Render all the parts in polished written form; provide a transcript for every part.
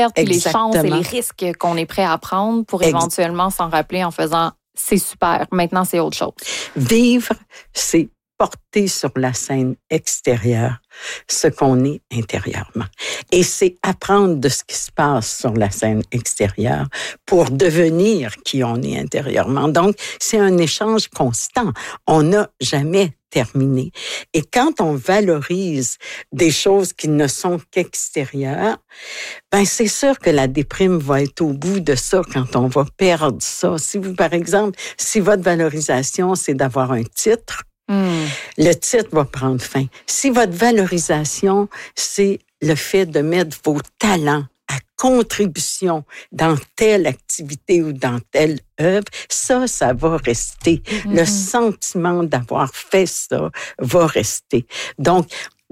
pertes, puis les chances et les risques qu'on est prêt à prendre pour éventuellement s'en rappeler en faisant « c'est super, maintenant c'est autre chose ». Vivre, c'est porter sur la scène extérieure ce qu'on est intérieurement. Et c'est apprendre de ce qui se passe sur la scène extérieure pour devenir qui on est intérieurement. Donc, c'est un échange constant. On n'a jamais terminé. Et quand on valorise des choses qui ne sont qu'extérieures, ben c'est sûr que la déprime va être au bout de ça quand on va perdre ça. Si vous, par exemple, si votre valorisation, c'est d'avoir un titre, le titre va prendre fin. Si votre valorisation, c'est le fait de mettre vos talents à contribution dans telle activité ou dans telle œuvre, ça va rester. Le sentiment d'avoir fait ça va rester. Donc,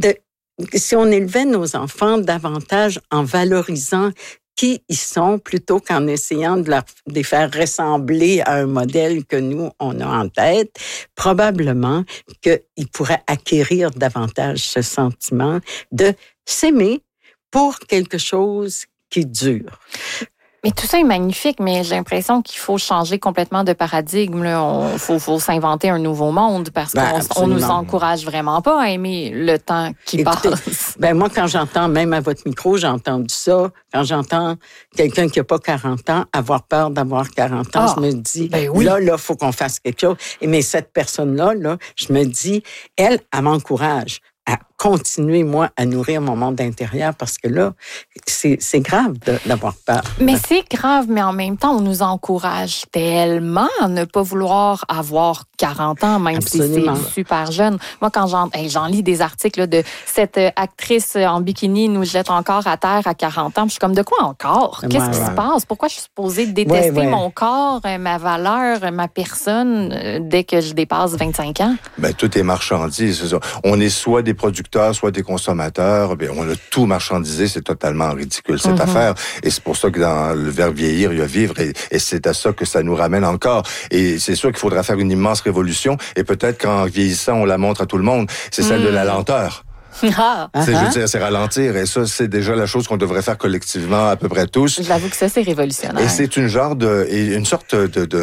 si on élevait nos enfants davantage en valorisant qui ils sont plutôt qu'en essayant de les faire ressembler à un modèle que nous, on a en tête, probablement qu'ils pourraient acquérir davantage ce sentiment de s'aimer pour quelque chose qui dure. Mais tout ça est magnifique, mais j'ai l'impression qu'il faut changer complètement de paradigme. Il faut s'inventer un nouveau monde parce qu'on nous encourage vraiment pas à aimer le temps qui passe. Moi, quand j'entends, même à votre micro, j'ai entendu ça. Quand j'entends quelqu'un qui n'a pas 40 ans avoir peur d'avoir 40 ans, je me dis, là, faut qu'on fasse quelque chose. Mais cette personne-là, je me dis, elle m'encourage à continuer, moi, à nourrir mon monde intérieur parce que là, c'est grave d'avoir peur. Mais c'est grave, mais en même temps, on nous encourage tellement à ne pas vouloir avoir 40 ans, même Absolument. si c'est super jeune. Moi, quand j'en lis des articles là, de cette actrice en bikini nous jette encore à terre à 40 ans, je suis comme, de quoi encore? Qu'est-ce qui se passe? Pourquoi je suis supposée détester mon corps, ma valeur, ma personne dès que je dépasse 25 ans? Tout est marchandise, c'est ça. On est soit des producteurs, soit des consommateurs. On a tout marchandisé. C'est totalement ridicule, cette affaire. Et c'est pour ça que dans le verbe vieillir, il y a vivre. Et c'est à ça que ça nous ramène encore. Et c'est sûr qu'il faudra faire une immense révolution. Et peut-être qu'en vieillissant, on la montre à tout le monde. C'est celle de la lenteur. Je veux dire, c'est ralentir. Et ça, c'est déjà la chose qu'on devrait faire collectivement, à peu près tous. J'avoue que ça, c'est révolutionnaire. Et c'est une sorte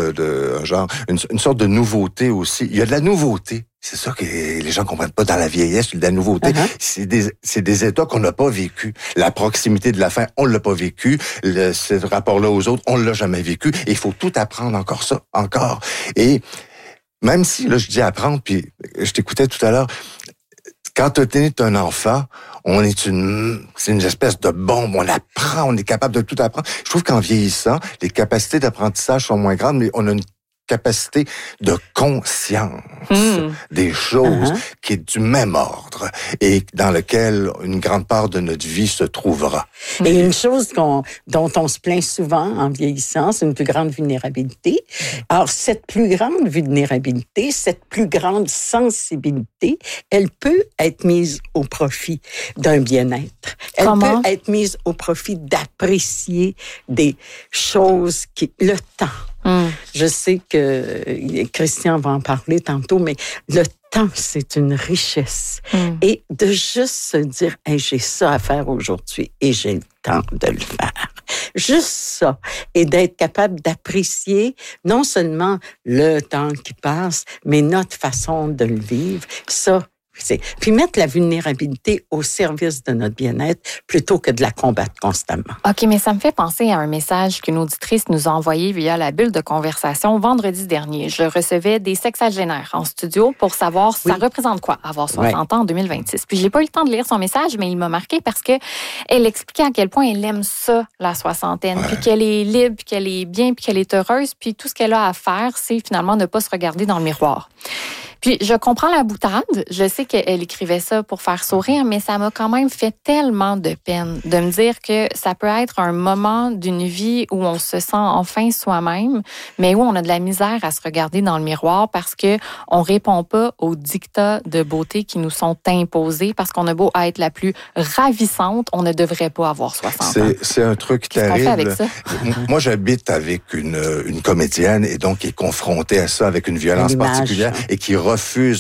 une sorte de nouveauté aussi. Il y a de la nouveauté. C'est ça que les gens comprennent pas dans la vieillesse, de la nouveauté. C'est des états qu'on n'a pas vécu. La proximité de la fin, on l'a pas vécu. Ce rapport-là aux autres, on l'a jamais vécu. Et il faut tout apprendre encore. Et même si, là, je dis apprendre, puis je t'écoutais tout à l'heure, quand tu es un enfant, c'est une espèce de bombe. On apprend, on est capable de tout apprendre. Je trouve qu'en vieillissant, les capacités d'apprentissage sont moins grandes, mais on a une capacité de conscience des choses qui est du même ordre et dans lequel une grande part de notre vie se trouvera. Et une chose dont on se plaint souvent en vieillissant, c'est une plus grande vulnérabilité. Alors, cette plus grande vulnérabilité, cette plus grande sensibilité, elle peut être mise au profit d'un bien-être. Elle peut être mise au profit d'apprécier des choses le temps. Je sais que Christian va en parler tantôt, mais le temps, c'est une richesse. Et de juste se dire, hey, j'ai ça à faire aujourd'hui et j'ai le temps de le faire. Juste ça. Et d'être capable d'apprécier non seulement le temps qui passe, mais notre façon de le vivre. Ça, puis mettre la vulnérabilité au service de notre bien-être plutôt que de la combattre constamment. OK, mais ça me fait penser à un message qu'une auditrice nous a envoyé via la bulle de conversation vendredi dernier. Je recevais des sexagénaires en studio pour savoir ça représente quoi, avoir 60 ans en 2026. Puis j'ai pas eu le temps de lire son message, mais il m'a marqué parce que elle expliquait à quel point elle aime ça, la soixantaine, puis qu'elle est libre, puis qu'elle est bien, puis qu'elle est heureuse, puis tout ce qu'elle a à faire, c'est finalement ne pas se regarder dans le miroir. Puis, je comprends la boutade. Je sais qu'elle écrivait ça pour faire sourire, mais ça m'a quand même fait tellement de peine de me dire que ça peut être un moment d'une vie où on se sent enfin soi-même, mais où on a de la misère à se regarder dans le miroir parce que on répond pas aux dictats de beauté qui nous sont imposés parce qu'on a beau être la plus ravissante, on ne devrait pas avoir 60 ans. C'est un truc terrible. Qu'est-ce qu'on fait avec ça? Moi, j'habite avec une comédienne et donc qui est confrontée à ça avec une violence particulière et qui refuse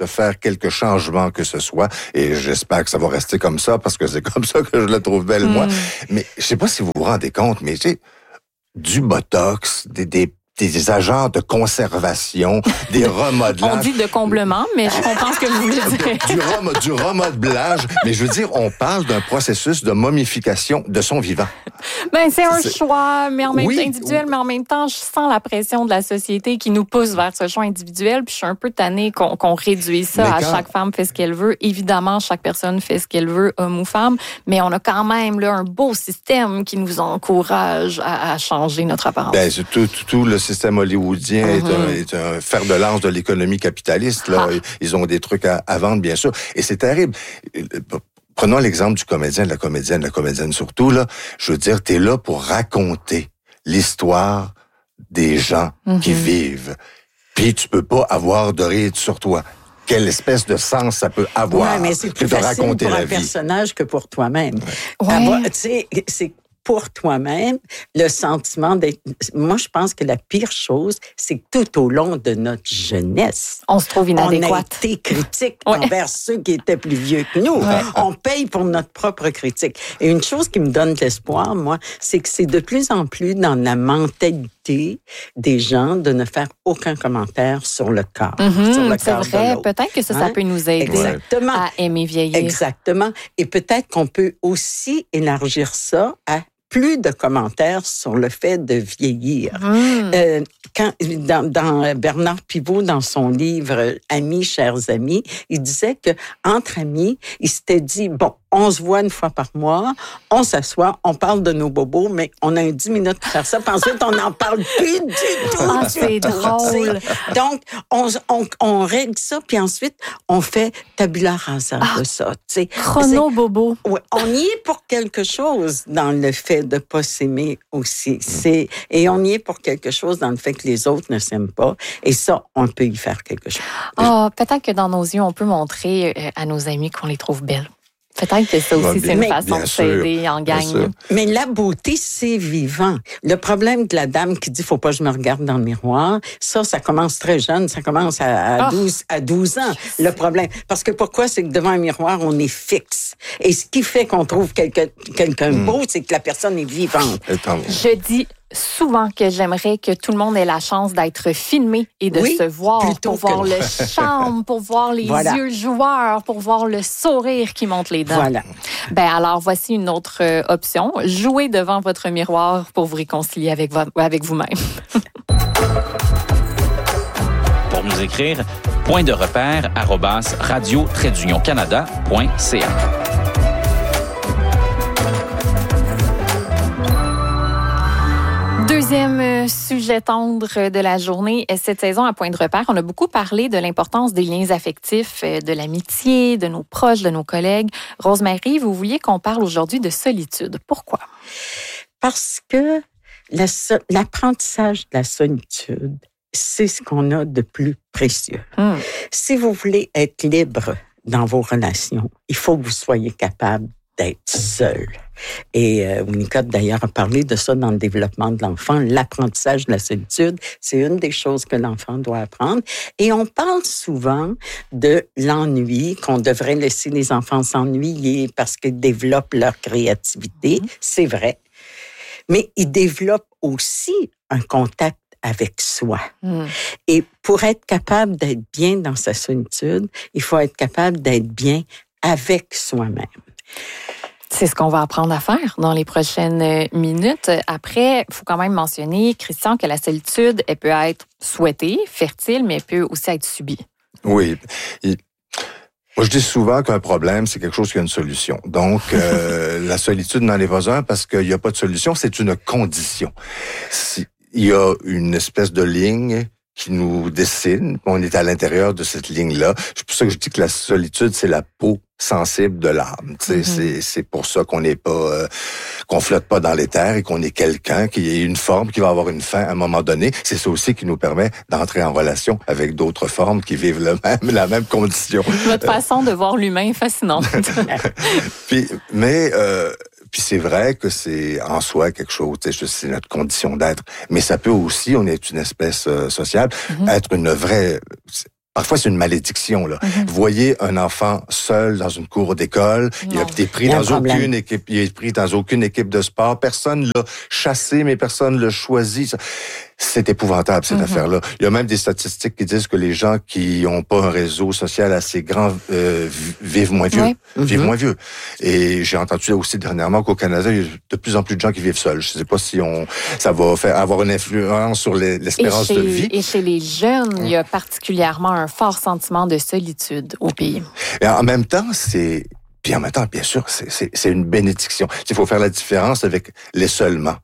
de faire quelques changements que ce soit, et j'espère que ça va rester comme ça, parce que c'est comme ça que je la trouve belle, moi. Mais je sais pas si vous vous rendez compte, mais tu sais, du Botox, des agents de conservation, des remodelages. On dit de comblement, mais je comprends ce que vous voulez dire. Du remodelage, mais je veux dire, on parle d'un processus de momification de son vivant. Ben, c'est un choix, mais en même temps individuel, mais en même temps, je sens la pression de la société qui nous pousse vers ce choix individuel, puis je suis un peu tannée qu'on réduise ça à chaque femme fait ce qu'elle veut. Évidemment, chaque personne fait ce qu'elle veut, homme ou femme, mais on a quand même là un beau système qui nous encourage à changer notre apparence. Ben, c'est tout le système hollywoodien est un fer de lance de l'économie capitaliste. Là. Ils ont des trucs à vendre, bien sûr. Et c'est terrible. Prenons l'exemple du comédien, de la comédienne surtout. Là, je veux dire, t'es là pour raconter l'histoire des gens qui vivent. Puis tu peux pas avoir de ride sur toi. Quelle espèce de sens ça peut avoir mais c'est plus facile raconter pour un personnage que pour toi-même. Tu sais, c'est pour toi-même, le sentiment d'être... Moi, je pense que la pire chose, c'est que tout au long de notre jeunesse, on se trouve inadéquate. On a été critique envers ceux qui étaient plus vieux que nous. On paye pour notre propre critique. Et une chose qui me donne de l'espoir, moi, c'est que c'est de plus en plus dans la mentalité des gens de ne faire aucun commentaire sur le corps. Sur le c'est corps vrai. Peut-être que ça peut nous aider à aimer vieillir. Exactement. Et peut-être qu'on peut aussi élargir ça à plus de commentaires sur le fait de vieillir. Dans Bernard Pivot, dans son livre « Amis, chers amis », il disait que entre amis, il s'était dit, bon, on se voit une fois par mois, on s'assoit, on parle de nos bobos, mais on a 10 minutes pour faire ça, puis ensuite, on n'en parle plus du tout. C'est drôle. Donc, on règle ça, puis ensuite, on fait tabula rasa de ça. Chrono-bobo. Ouais, on y est pour quelque chose dans le fait de ne pas s'aimer aussi. Et on y est pour quelque chose dans le fait que les autres ne s'aiment pas. Et ça, on peut y faire quelque chose. Peut-être que dans nos yeux, on peut montrer à nos amis qu'on les trouve belles. Peut-être que ça aussi, c'est une façon de s'aider en gang. Mais la beauté, c'est vivant. Le problème de la dame qui dit « faut pas que je me regarde dans le miroir », ça commence très jeune, ça commence à 12 ans, le problème. Parce que pourquoi? C'est que devant un miroir, on est fixe. Et ce qui fait qu'on trouve quelqu'un beau, c'est que la personne est vivante. Je dis souvent que j'aimerais que tout le monde ait la chance d'être filmé et de se voir, pour voir le charme, pour voir les yeux joueurs, pour voir le sourire qui monte les dents. Voilà. Ben alors, voici une autre option. Jouez devant votre miroir pour vous réconcilier avec vous-même. Pour nous écrire, point-de-repère@radio-canada.ca. Deuxième sujet tendre de la journée. Cette saison à Point de repère, on a beaucoup parlé de l'importance des liens affectifs, de l'amitié, de nos proches, de nos collègues. Rosemary, vous vouliez qu'on parle aujourd'hui de solitude. Pourquoi? Parce que l'apprentissage de la solitude, c'est ce qu'on a de plus précieux. Si vous voulez être libre dans vos relations, il faut que vous soyez capable d'être seul. Et Winnicott, d'ailleurs, a parlé de ça dans le développement de l'enfant. L'apprentissage de la solitude, c'est une des choses que l'enfant doit apprendre. Et on parle souvent de l'ennui, qu'on devrait laisser les enfants s'ennuyer parce qu'ils développent leur créativité. C'est vrai. Mais ils développent aussi un contact avec soi. Et pour être capable d'être bien dans sa solitude, il faut être capable d'être bien avec soi-même. C'est ce qu'on va apprendre à faire dans les prochaines minutes. Après, il faut quand même mentionner, Christian, que la solitude, elle peut être souhaitée, fertile, mais elle peut aussi être subie. Oui. Moi, je dis souvent qu'un problème, c'est quelque chose qui a une solution. Donc, la solitude n'en est pas un parce qu'il n'y a pas de solution, c'est une condition. Il y a une espèce de ligne qui nous dessine, on est à l'intérieur de cette ligne-là. C'est pour ça que je dis que la solitude, c'est la peau sensible de l'âme. C'est pour ça qu'on n'est pas, qu'on flotte pas dans l'éther et qu'on est quelqu'un qui est une forme qui va avoir une fin à un moment donné. C'est ça aussi qui nous permet d'entrer en relation avec d'autres formes qui vivent la même condition. Votre façon de voir l'humain est fascinante. Puis c'est vrai que c'est en soi quelque chose, c'est notre condition d'être. Mais ça peut aussi, on est une espèce sociale, être une vraie... parfois, c'est une malédiction, là. Vous voyez un enfant seul dans une cour d'école, il a été pris dans aucune équipe, il est pris dans aucune équipe de sport, personne l'a chassé, mais personne l'a choisi. C'est épouvantable, cette affaire-là. Il y a même des statistiques qui disent que les gens qui n'ont pas un réseau social assez grand vivent moins vieux. Vivent moins vieux. Et j'ai entendu aussi dernièrement qu'au Canada, il y a de plus en plus de gens qui vivent seuls. Je ne sais pas si ça va avoir une influence sur l'espérance de vie. Et chez les jeunes, il y a particulièrement un fort sentiment de solitude au pays. Et en même temps, puis en même temps, bien sûr, c'est une bénédiction. Il faut faire la différence avec l'isolement.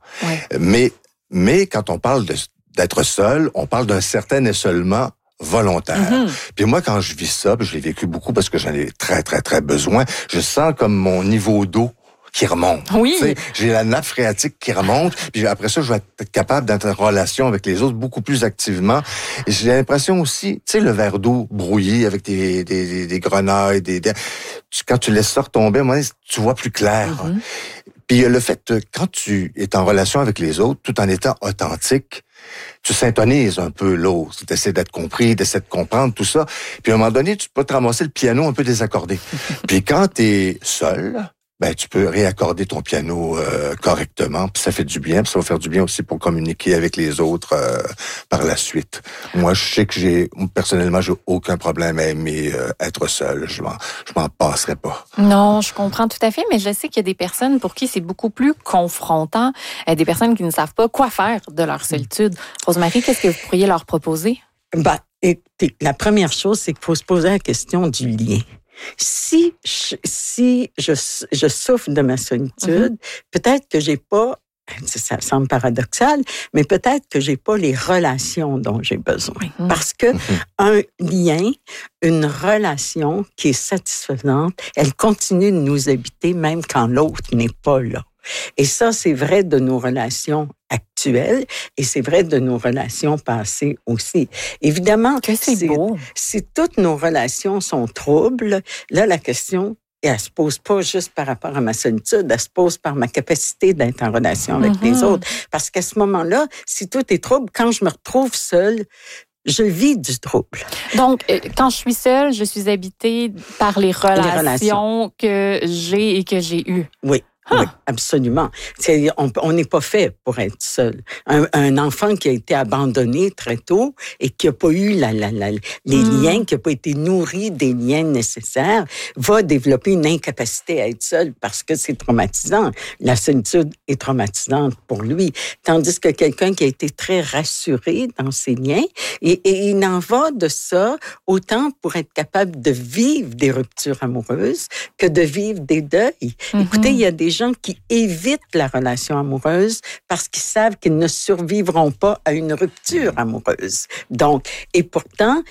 Mais quand on parle d'être seul, on parle d'un certain isolement volontaire. Puis moi, quand je vis ça, puis je l'ai vécu beaucoup parce que j'en ai très, très, très besoin, je sens comme mon niveau d'eau qui remonte. Oui. Tu sais, j'ai la nappe phréatique qui remonte, puis après ça, je vais être capable d'être en relation avec les autres beaucoup plus activement. Et j'ai l'impression aussi, tu sais, le verre d'eau brouillé avec des grenailles, quand tu laisses ça retomber, moi, tu vois plus clair. Puis il y a le fait, quand tu es en relation avec les autres, tout en étant authentique, tu syntonises un peu l'autre, tu essaies d'être compris, d'essayer de comprendre tout ça. Puis à un moment donné, tu peux te ramasser le piano un peu désaccordé. Puis quand tu es seul, tu peux réaccorder ton piano correctement, puis ça fait du bien, puis ça va faire du bien aussi pour communiquer avec les autres par la suite. Moi, je sais que personnellement, j'ai aucun problème à aimer être seul. Je m'en passerai pas. Non, je comprends tout à fait, mais je sais qu'il y a des personnes pour qui c'est beaucoup plus confrontant, des personnes qui ne savent pas quoi faire de leur solitude. Rosemary, qu'est-ce que vous pourriez leur proposer? Écoutez, la première chose, c'est qu'il faut se poser la question du lien. Si je souffre de ma solitude, peut-être que j'ai pas, ça semble paradoxal, mais peut-être que j'ai pas les relations dont j'ai besoin. Parce que un lien, une relation qui est satisfaisante, elle continue de nous habiter même quand l'autre n'est pas là. Et ça, c'est vrai de nos relations actuelles et c'est vrai de nos relations passées aussi. Évidemment, que c'est beau. Si toutes nos relations sont troubles, là, la question, elle se pose pas juste par rapport à ma solitude, elle se pose par ma capacité d'être en relation avec les autres. Parce qu'à ce moment-là, si tout est trouble, quand je me retrouve seule, je vis du trouble. Donc, quand je suis seule, je suis habitée par les relations que j'ai et que j'ai eues. Oui. Oui, absolument. On n'est pas fait pour être seul. Un enfant qui a été abandonné très tôt et qui n'a pas eu les liens, qui n'a pas été nourri des liens nécessaires, va développer une incapacité à être seul parce que c'est traumatisant. La solitude est traumatisante pour lui. Tandis que quelqu'un qui a été très rassuré dans ses liens, et il en va de ça autant pour être capable de vivre des ruptures amoureuses que de vivre des deuils. Écoutez, il y a des gens qui évitent la relation amoureuse parce qu'ils savent qu'ils ne survivront pas à une rupture amoureuse. Donc, et pourtant,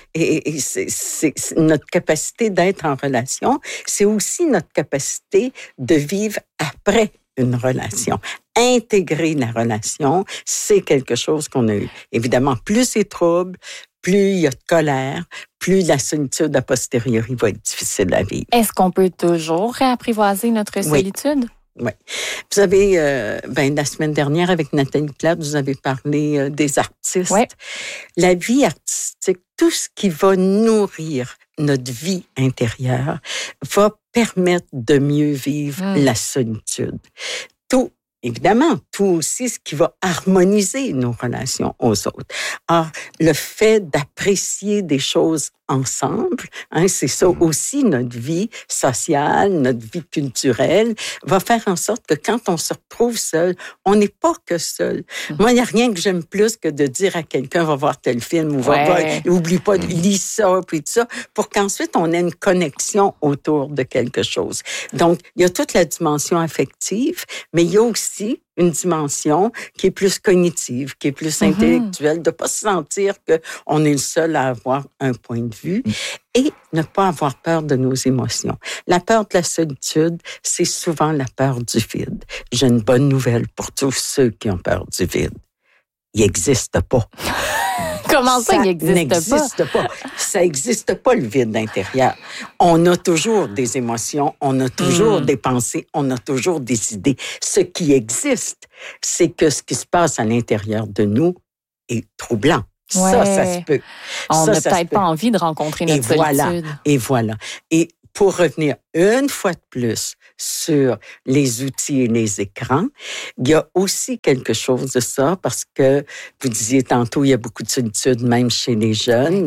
c'est notre capacité d'être en relation, c'est aussi notre capacité de vivre après une relation. Intégrer la relation, c'est quelque chose qu'on a eu. Évidemment, plus c'est trouble, plus il y a de colère, plus la solitude a posteriori va être difficile à vivre. Est-ce qu'on peut toujours réapprivoiser notre solitude? Oui. Vous avez, la semaine dernière, avec Nathalie Plate, vous avez parlé des artistes. Oui. La vie artistique, tout ce qui va nourrir notre vie intérieure va permettre de mieux vivre la solitude. Évidemment, tout aussi ce qui va harmoniser nos relations aux autres. Or, le fait d'apprécier des choses ensemble, c'est ça aussi notre vie sociale, notre vie culturelle, va faire en sorte que quand on se retrouve seul, on n'est pas que seul. Moi, il n'y a rien que j'aime plus que de dire à quelqu'un, va voir tel film, ou va voir, oublie pas, lis ça, puis tout ça, pour qu'ensuite on ait une connexion autour de quelque chose. Donc, il y a toute la dimension affective, mais il y a aussi une dimension qui est plus cognitive, qui est plus intellectuelle, de pas se sentir qu'on est le seul à avoir un point de vue et ne pas avoir peur de nos émotions. La peur de la solitude, c'est souvent la peur du vide. J'ai une bonne nouvelle pour tous ceux qui ont peur du vide. Il n'existe pas. Comment ça, il n'existe pas? Ça n'existe pas, le vide intérieur. On a toujours des émotions, on a toujours des pensées, on a toujours des idées. Ce qui existe, c'est que ce qui se passe à l'intérieur de nous est troublant. Ça se peut. On n'a peut-être pas envie de rencontrer notre solitude. Et voilà. Et pour revenir une fois de plus sur les outils et les écrans, il y a aussi quelque chose de ça, parce que vous disiez tantôt, il y a beaucoup de solitude, même chez les jeunes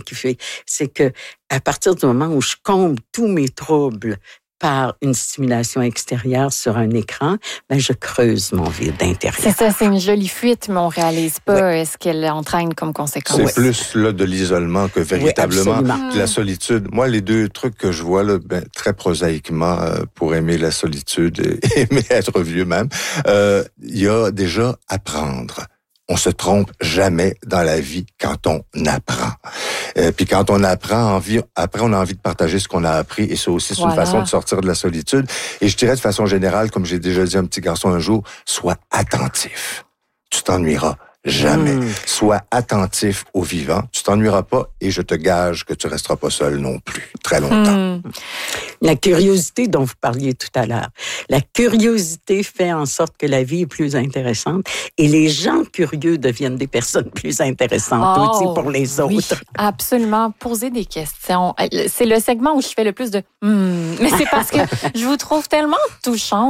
c'est que à partir du moment où je comble tous mes troubles par une stimulation extérieure sur un écran, je creuse mon vide intérieur. C'est ça, c'est une jolie fuite, mais on réalise pas ce qu'elle entraîne comme conséquence. C'est plus là de l'isolement que véritablement de la solitude. Moi, les deux trucs que je vois là, très prosaïquement, pour aimer la solitude et aimer être vieux même, il y a déjà apprendre. On se trompe jamais dans la vie quand on apprend. Puis quand on apprend, après on a envie de partager ce qu'on a appris, et ça aussi c'est une façon de sortir de la solitude. Et je dirais de façon générale, comme j'ai déjà dit à un petit garçon un jour, sois attentif. Tu t'ennuieras jamais. Sois attentif au vivant. Tu t'ennuieras pas, et je te gage que tu resteras pas seul non plus très longtemps. La curiosité dont vous parliez tout à l'heure. La curiosité fait en sorte que la vie est plus intéressante, et les gens curieux deviennent des personnes plus intéressantes aussi pour les autres. Oui, absolument. Poser des questions. C'est le segment où je fais le plus de mais c'est parce que je vous trouve tellement touchant,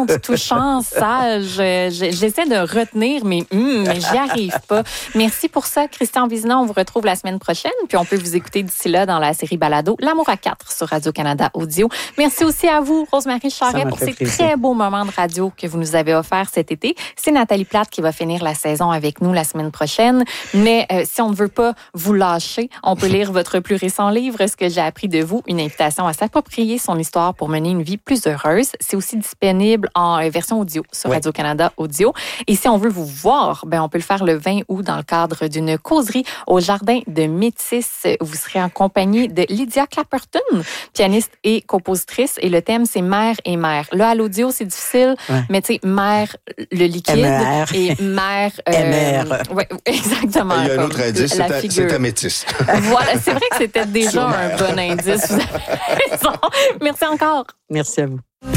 sage. J'essaie de retenir mais j'y arrive pas. Merci pour ça, Christian Vizina. On vous retrouve la semaine prochaine, puis on peut vous écouter d'ici là dans la série Balado L'amour à 4 sur Radio-Canada Audio. Merci aussi à vous, Rosemary Charret, pour ces très beaux moments de radio que vous nous avez offerts cet été. C'est Nathalie Plate qui va finir la saison avec nous la semaine prochaine. Mais si on ne veut pas vous lâcher, on peut lire votre plus récent livre, Ce que j'ai appris de vous, une invitation à s'approprier son histoire pour mener une vie plus heureuse. C'est aussi disponible en version audio sur Radio-Canada Audio. Et si on veut vous voir, on peut le faire le 20 août dans le cadre d'une causerie au Jardin de Métis. Vous serez en compagnie de Lydia Clapperton, pianiste et compositrice. Et le thème, c'est mère et mère. Là, à l'audio, c'est difficile, mais tu sais, mère, le liquide, MR. et mère... MR. Oui, exactement. Il y a un autre indice, c'est ta métisse. Voilà, c'est vrai que c'était déjà un bon indice. Vous avez raison. Merci encore. Merci à vous.